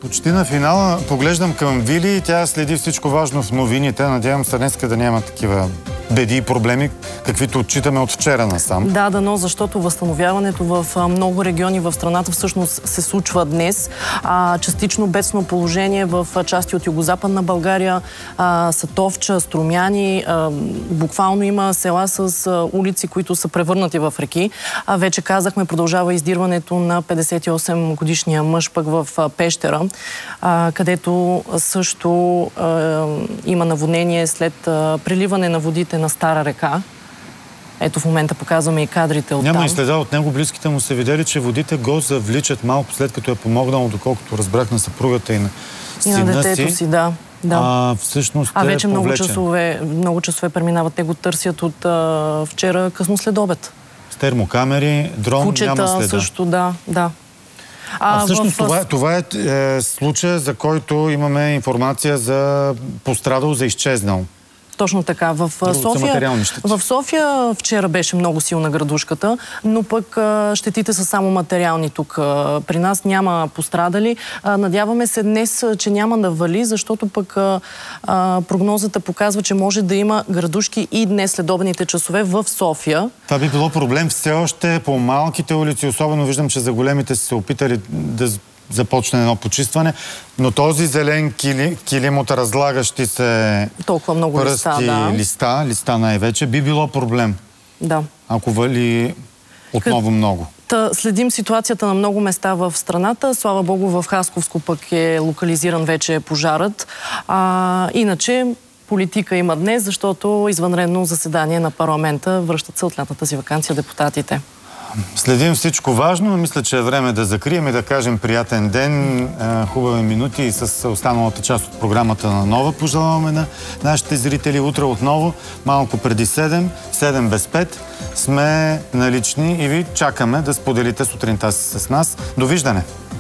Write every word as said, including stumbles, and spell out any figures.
Почти на финала поглеждам към Вили и тя следи всичко важно в новините. Надявам се днеска да няма такива беди и проблеми, каквито отчитаме от вчера насам. Да, дано, защото възстановяването в много региони в страната всъщност се случва днес. А, частично бедствено положение в части от югозападна България, а, Сатовча, Струмяни. А, буквално има села с а, улици, които са превърнати в реки. А вече казахме, продължава издирването на петдесет и осем годишния мъж пък в а, Пещера, а, където също а, има наводнение след а, преливане на водите на Стара река. Ето в момента показваме и кадрите от Няма там. и следа от него. Близките му са видели, че водите го завличат малко след като е помогнал, доколкото разбрах, на съпругата и на сина и на детето си. си да, да. А всъщност а вече е много часове, много часове преминават. Те го търсят от а, вчера късно след обед. С термокамери, дрон, Кучета, няма следа. също, да, да. А, а всъщност в... това, това е, е случая, за който имаме информация за пострадал, за изчезнал. Точно така. В София, в София вчера беше много силна градушката, но пък а, щетите са само материални тук. А, при нас няма пострадали. А, надяваме се днес, че няма да вали, защото пък а, а, прогнозата показва, че може да има градушки и днес следобедните часове в София. Това би било проблем все още по малките улици. Особено виждам, че за големите са се опитали да започне едно почистване, но този зелен килим, килим от разлагащи се толкова много пръсти, листа, да. листа, листа най-вече, би било проблем. Да. Ако вали отново много. Та, следим ситуацията на много места в страната. Слава Богу, в Хасковско пък е локализиран вече пожарът. А, иначе политика има днес, защото извънредно заседание на парламента връщат се от лятната си ваканция депутатите. Следим всичко важно, но мисля, че е време да закрием и да кажем приятен ден, хубави минути и с останалата част от програмата на Нова пожелаваме на нашите зрители. Утре отново, малко преди седем, седем без пет, сме налични и ви чакаме да споделите сутринта си с нас. Довиждане!